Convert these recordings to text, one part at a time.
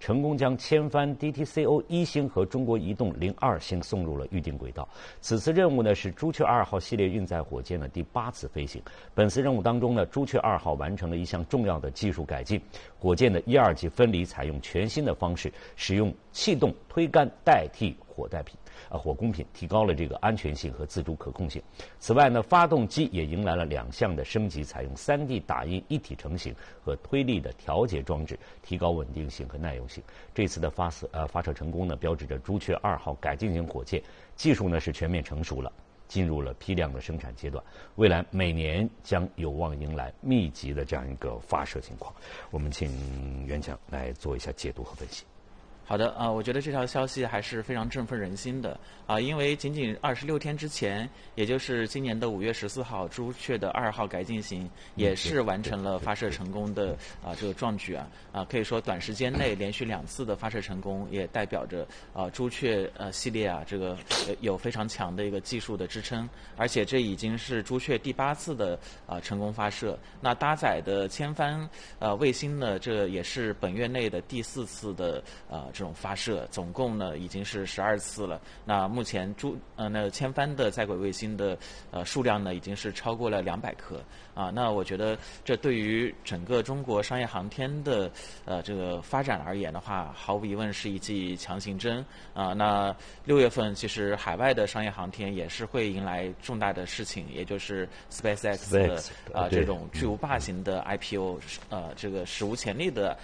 成功将千帆 DTCO 1星和中国移动02星送入了预定轨道。此次任务呢是朱雀2号系列运载火箭的第8次飞行。本次任务当中呢，朱雀2号完成了一项重要的技术改进，火箭的1、2级分离采用全新的方式，使用气动推杆代替火供品，提高了这个安全性和自主可控性。此外呢，发动机也迎来了2项的升级，采用3D 打印一体成型和推力的调节装置，提高稳定性和耐用性。这次的发射成功呢，标志着朱雀2号改进型火箭技术呢是全面成熟了，进入了批量的生产阶段，未来每年将有望迎来密集的这样一个发射情况。我们请袁强来做一下解读和分析。 好的我觉得这条消息还是非常振奋人心的因为仅仅26天之前，也就是今年的5月14号，朱雀的2号改进型也是完成了发射成功的这个壮举可以说短时间内连续2次的发射成功，也代表着朱雀系列这个有非常强的一个技术的支撑，而且这已经是朱雀第8次的成功发射。那搭载的千帆卫星呢，这也是本月内的第4次的这种发射，总共呢已经是12次了。那目前千帆的在轨卫星的数量呢已经是超过了200颗那我觉得这对于整个中国商业航天的这个发展而言的话，毫无疑问是一剂强心针那6月份其实海外的商业航天也是会迎来重大的事情，也就是 SpaceX 的这种巨无霸型的 IPO 这个史无前例的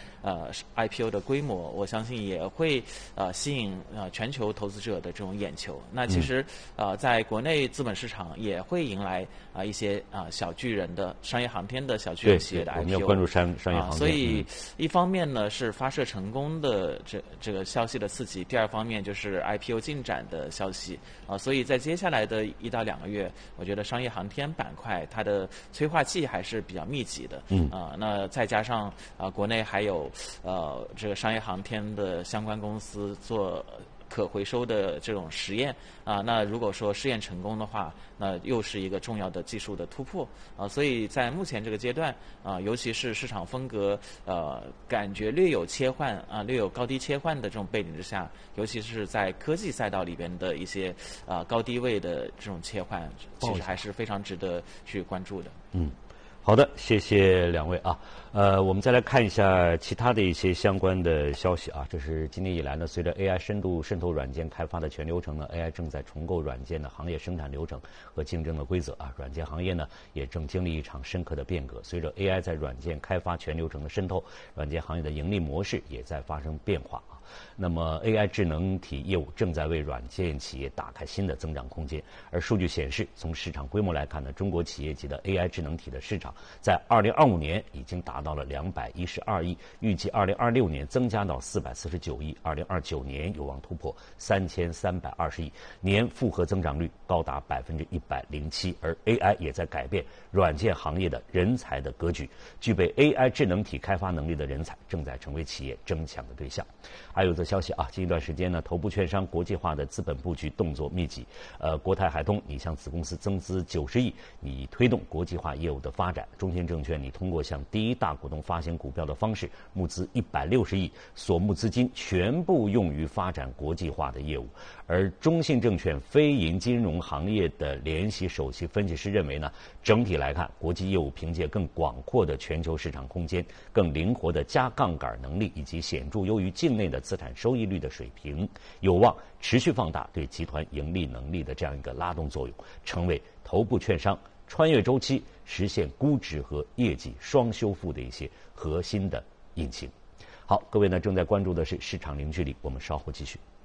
IPO 的规模，我相信也会吸引全球投资者的这种眼球。那其实在国内资本市场也会迎来一些小巨人的商业航天的小巨人企业的 IPO。我们要关注商业航天。 所以一方面呢是发射成功的这个消息的刺激，第二方面就是 IPO 进展的消息所以在接下来的1到2个月，我觉得商业航天板块它的催化剂还是比较密集的。那再加上国内还有这个商业航天的相关公司做可回收的这种实验那如果说试验成功的话，那又是一个重要的技术的突破所以在目前这个阶段尤其是市场风格感觉略有切换略有高低切换的这种背景之下，尤其是在科技赛道里边的一些高低位的这种切换，其实还是非常值得去关注的。 好的，谢谢2位我们再来看一下其他的一些相关的消息这是今年以来呢，随着 AI 深度渗透软件开发的全流程呢 ，AI 正在重构软件的行业生产流程和竞争的规则软件行业呢也正经历一场深刻的变革。随着 AI 在软件开发全流程的渗透，软件行业的盈利模式也在发生变化那么 AI 智能体业务正在为软件企业打开新的增长空间。而数据显示，从市场规模来看呢，中国企业级的 AI 智能体的市场在2025年已经达到了212亿，预计2026年增加到449亿，2029年有望突破3320亿，年复合增长率高达107%。而 AI 也在改变软件行业的人才的格局，具备 AI 智能体开发能力的人才正在成为企业争抢的对象。还有则消息近一段时间呢，头部券商国际化的资本布局动作密集。国泰海通拟向子公司增资90亿，以推动国际化业务的发展。中信证券拟通过向第一大股东发行股票的方式募资160亿，所募资金全部用于发展国际化的业务。而中信证券非银金融行业的联席首席分析师认为呢，整体来看，国际业务凭借更广阔的全球市场空间、更灵活的加杠杆能力以及显著优于境内的资产收益率的水平，有望持续放大对集团盈利能力的这样一个拉动作用，成为头部券商穿越周期实现估值和业绩双修复的一些核心的引擎。好，各位呢正在关注的是市场零距离，我们稍后继续。